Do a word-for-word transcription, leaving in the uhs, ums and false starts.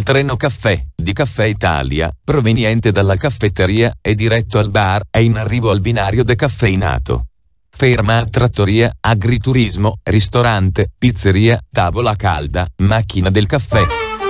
treno caffè di Caffè Italia, proveniente dalla caffetteria e diretto al bar, è in arrivo al binario decaffeinato. Ferma a trattoria, agriturismo, ristorante, pizzeria, tavola calda, macchina del caffè.